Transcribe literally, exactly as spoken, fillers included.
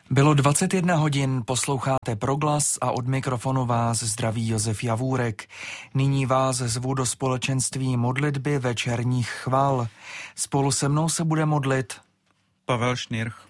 Bylo dvacet jedna hodin, posloucháte Proglas a od mikrofonu vás zdraví Josef Javůrek. Nyní vás zvu do společenství modlitby večerních chval. Spolu se mnou se bude modlit Pavel Šnirch